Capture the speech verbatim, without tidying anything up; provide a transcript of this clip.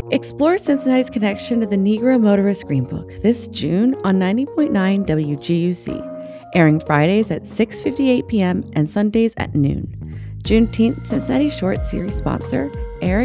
Explore Cincinnati's connection to the Negro Motorist Green Book this June on ninety point nine W G U C, airing Fridays at six fifty-eight p.m. and Sundays at noon. Juneteenth Cincinnati Short Series sponsor, Eric